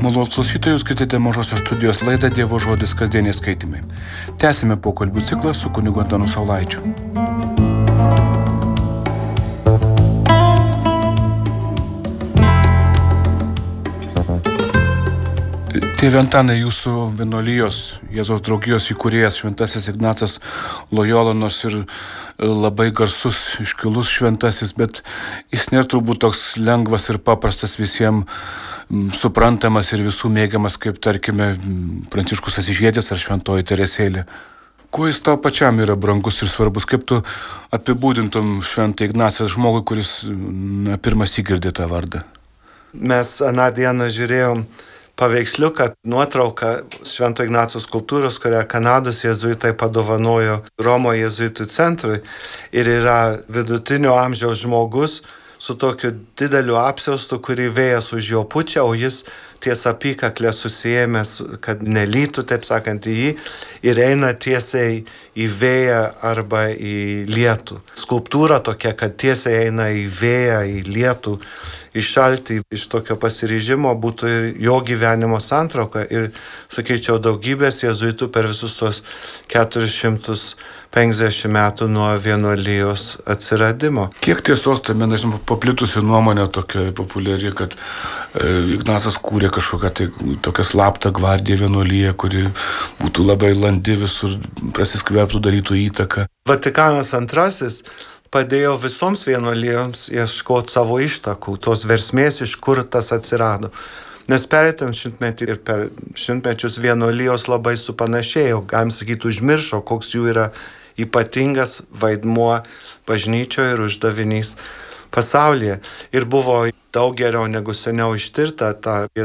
Malonūs klausytojai, jūs girdite Mažosios studijos laidą Dievo žodis kasdieniai skaitymai. Tęsime pokalbių ciklą su kunigu Antanu Saulaičiu. Tėve Antanai, jūsų vienuolijos Jėzaus draugijos įkūrėjas šventasis Ignacas Lojola, nors ir labai garsus, iškilus šventasis, bet jis nėra turbūt toks lengvas ir paprastas visiems suprantamas ir visų mėgiamas, kaip tarkime Pranciškus Asyžietis ar Šventoji Teresėlė. Kuo jis tau pačiam yra brangus ir svarbus? Kaip tu apibūdintum Šventą Ignacą žmogui, kuris pirmas įgirdė tą vardą? Mes aną dieną žiūrėjom paveiksliuką, nuotrauką Švento Ignaco skulptūros, kurią Kanados jėzuitai padovanojo Romo jėzuitų centrui. Ir yra vidutinio amžiaus žmogus su tokiu dideliu apsiaustu, kurį vėjas už jo pučia, o jis ties apykaklę susijėmęs, kad nelytų, taip sakant, į jį, ir eina tiesiai į vėją arba į lietų. Skulptūra tokia, kad tiesiai eina į vėją, į lietų, į šaltį. Iš tokio pasiryžimo būtų ir jo gyvenimo santrauka. Ir, sakyčiau, daugybės jėzuitų per visus tos 450 metų nuo vienuolijos atsiradimo. Kiek tiesos tame, nežinau, paplitusi nuomonė tokia populiari, kad Ignacas kūrė kažkokią tai tokią slaptą gvardiją vienuoliją, kuri būtų labai landi, visur prasiskverbtų, darytų įtaką. Vatikanas II padėjo visoms vienuolijoms ieškoti savo ištakų, tos versmės, iš kur tas atsirado. Nes pereitam šimtmetį ir per šimtmečius vienuolijos labai supanašėjo, galim sakyti, užmiršo, koks jų yra ypatingas vaidmuo bažnyčioje ir uždavinys pasaulyje. Ir buvo daug geriau negu seniau ištirta ta